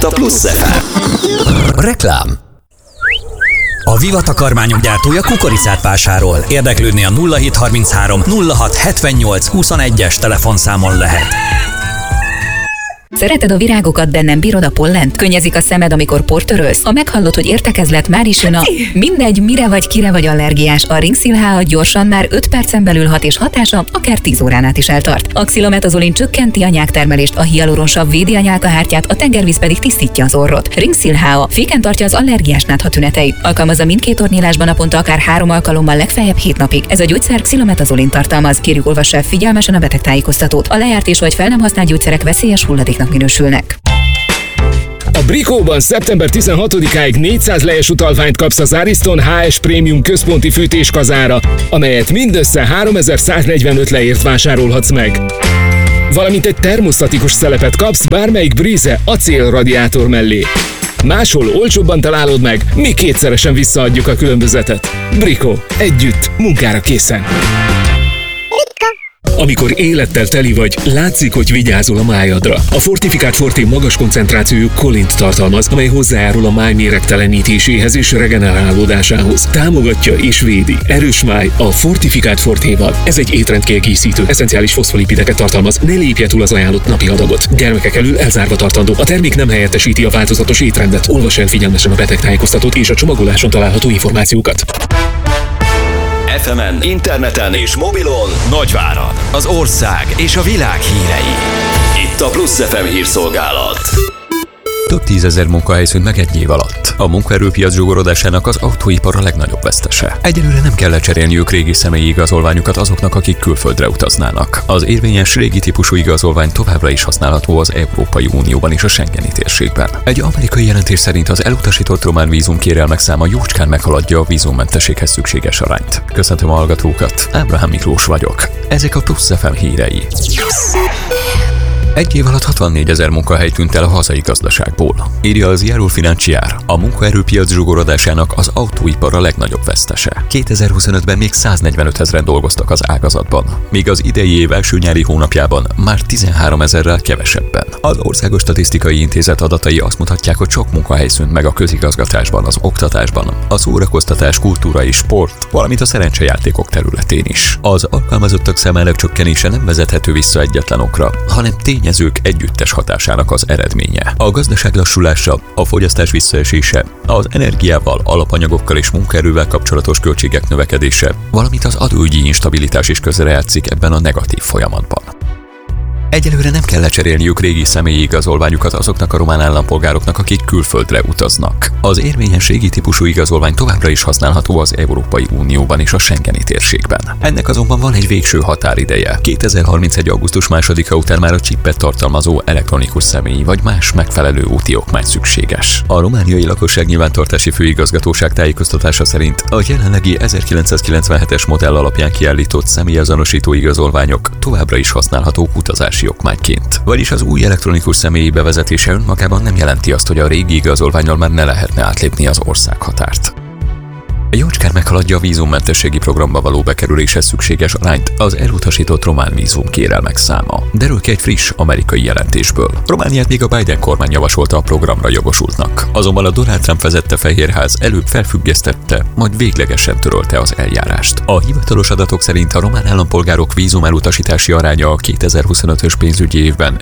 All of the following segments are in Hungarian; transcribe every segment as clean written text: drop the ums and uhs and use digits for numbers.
Itt a Plusz FM. Reklám. A Viva takarmányok gyártója kukoricát vásárol. Érdeklődni a 0733 06 78 21-es telefonszámon lehet. Szereted a virágokat, de nem bírod a pollent? Könnyezik a szemed, amikor portörölsz? Ha meghallod, hogy értekezlet, már is jön a... Mindegy, mire vagy, kire vagy allergiás. A Ringsil H6 gyorsan már 5 percen belül hat, és hatása akár 10 órán át is eltart. A xilometazoline csökkenti a nyáktermelést, a hialuronsav védi a nyálkahártyát, a tengervíz pedig tisztítja az orrot. Ringsil H féken tartja az allergiás nátha tüneteit. Alkalmazza mindkét orrnyílásban naponta akár 3 alkalommal, legfeljebb 7 napig. Ez a gyógyszer xilometazoline tartalmaz. Kérjük, olvassa el figyelmesen a betegtájékoztatót. A lejárt és vagy fel nem használt gyógyszerek veszélyes hulladéknak minősülnek. A Brikóban szeptember 16-áig 400 lejes utalványt kapsz az Ariston HS Premium központi fűtéskazára, amelyet mindössze 3145 leért vásárolhatsz meg. Valamint egy termosztatikus szelepet kapsz bármelyik Breeze acélradiátor mellé. Máshol olcsóbban találod meg, mi kétszeresen visszaadjuk a különbözetet. Brikó. Együtt, munkára készen. Amikor élettel teli vagy, látszik, hogy vigyázol a májadra. A Fortifikált Forté magas koncentrációjú kolint tartalmaz, amely hozzájárul a máj méregtelenítéséhez és regenerálódásához. Támogatja és védi. Erős máj a Fortifikált Fortéval. Ez egy étrendkiegészítő, eszenciális foszfolipideket tartalmaz, ne lépje túl az ajánlott napi adagot. Gyermekek elől elzárva tartandó. A termék nem helyettesíti a változatos étrendet. Olvass el figyelmesen a betegtájékoztatót és a csomagoláson található információkat. FM-en, interneten és mobilon Nagyvárad, az ország és a világ hírei. Itt a Plusz FM hírszolgálat. Több 10 000 munkahely szűnt meg egy év alatt. A munkaerőpiac zsugorodásának az autóipar a legnagyobb vesztese. Egyelőre nem kell lecserélniük régi személyi igazolványukat azoknak, akik külföldre utaznának. Az érvényes régi típusú igazolvány továbbra is használható az Európai Unióban és a Schengeni térségben. Egy amerikai jelentés szerint az elutasított román vízumkérelmek száma jócskán meghaladja a vízummentességhez szükséges arányt. Köszöntöm a hallgatókat, Ábrahám Miklós vagyok. Ezek a Plusz FM hírei. Egy év alatt 64 000 munkahely tűnt el a hazai gazdaságból, írja az Járul Financiár. A munkaerőpiac zsugorodásának az autóipar a legnagyobb vesztese. 2025-ben még 145 000-en dolgoztak az ágazatban, míg az idei év első nyári hónapjában már 13 000-rel kevesebben. Az Országos Statisztikai Intézet adatai azt mutatják, hogy sok munkahely szűnt meg a közigazgatásban, az oktatásban, a szórakoztatás, kultúra és sport, valamint a szerencsejátékok területén is. Az alkalmazottak számának csökkenése nem vezethető vissza egyetlen okra, hanem tényezők együttes hatásának az eredménye. A gazdaság lassulása, a fogyasztás visszaesése, az energiával, alapanyagokkal és munkaerővel kapcsolatos költségek növekedése, valamint az adóügyi instabilitás is közrejátszik ebben a negatív folyamatban. Egyelőre nem kell lecserélniük régi személyi igazolványukat azoknak a román állampolgároknak, akik külföldre utaznak. Az érvényes régi típusú igazolvány továbbra is használható az Európai Unióban és a Schengeni térségben. Ennek azonban van egy végső határideje. 2031. augusztus 2-a után már a csippet tartalmazó elektronikus személyi vagy más megfelelő úti okmány szükséges. A romániai lakosság nyilvántartási főigazgatóság tájékoztatása szerint a jelenlegi 1997-es modell alapján kiállított személyazonosító igazolványok továbbra is használhatók utazási okmányként. Vagyis az új elektronikus személyi bevezetése önmagában nem jelenti azt, hogy a régi igazolvánnyal már ne lehetne átlépni az országhatárt. Jócskán meghaladja a vízummentességi programba való bekerüléshez szükséges arányt az elutasított román vízumkérelmek száma. Derül ki egy friss amerikai jelentésből. Romániát még a Biden kormány javasolta a programra jogosultnak. Azonban a Donald Trump vezette Fehérház előbb felfüggesztette, majd véglegesen törölte az eljárást. A hivatalos adatok szerint a román állampolgárok vízum elutasítási aránya a 2025-ös pénzügyi évben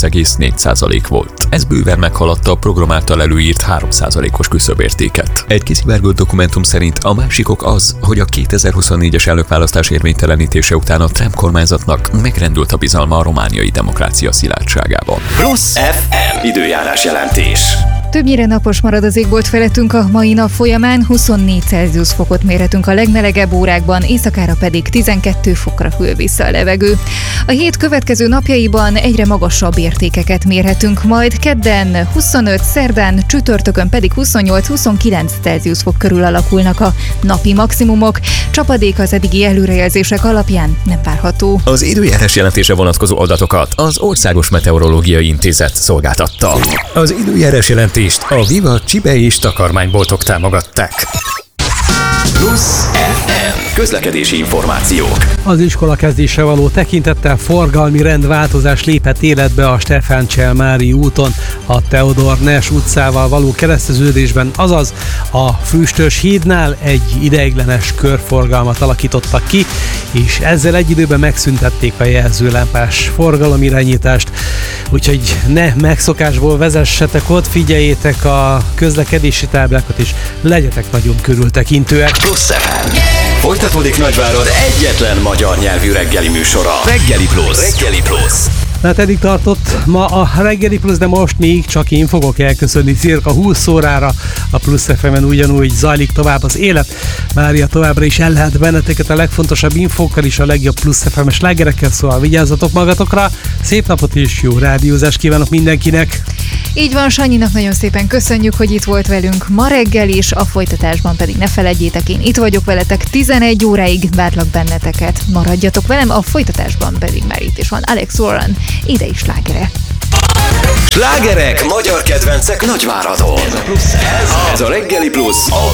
8,4% volt. Ez bőven meghaladta a program által előírt 3%-os küszöbértéket. Egy kiszivárgott dokumentum szerint a másik ok az, hogy a 2024-es elnökválasztás érvénytelenítése után a Trump kormányzatnak megrendült a bizalma a romániai demokrácia szilárdságában. Plusz FM időjárás jelentés. Többnyire napos marad az égbolt felettünk a mai nap folyamán, 24 Celsius fokot mérhetünk a legmelegebb órákban, éjszakára pedig 12 fokra hűl vissza a levegő. A hét következő napjaiban egyre magasabb értékeket mérhetünk, majd kedden 25, szerdán, csütörtökön pedig 28-29 Celsius fok körül alakulnak a napi maximumok. Csapadék az eddigi előrejelzések alapján nem várható. Az időjárás jelentése vonatkozó adatokat az Országos Meteorológiai Intézet szolgáltatta. Az időjárás jelentést a Viva csibe és takarmányboltok támogatták. Plusz FM. Közlekedési információk. Az iskola kezdésre való tekintettel forgalmi rendváltozás lépett életbe a Stefán Cselmári úton, a Theodor Ness utcával való kereszteződésben, azaz a Füstös hídnál egy ideiglenes körforgalmat alakítottak ki, és ezzel egy időben megszüntették a jelzőlámpás forgalomirányítást, úgyhogy ne megszokásból vezessetek ott, figyeljétek a közlekedési táblákat, és legyetek nagyon körültekintőek. Plusz FM. Folytatódik Nagyvárad egyetlen magyar nyelvű reggeli műsora. Reggeli Plusz. Reggeli Plusz. Hát eddig tartott ma a Reggeli Plusz, de most még csak én fogok elköszönni cirka 20 órára. A Plusz FM-en ugyanúgy zajlik tovább az élet. Mária továbbra is ellát benneteket a legfontosabb infókkal és a legjobb Plusz FM-es slágerekkel, szóval vigyázzatok magatokra. Szép napot és jó rádiózást kívánok mindenkinek! Így van, Sanyinak nagyon szépen köszönjük, hogy itt volt velünk ma reggel is, a folytatásban pedig ne feledjétek, én itt vagyok veletek 11 óráig, várlak benneteket. Maradjatok velem, a folytatásban pedig már itt is van Alex Warren, idei slágere. Slágerek, magyar kedvencek Nagyváradon. Ez a Reggeli Plusz, a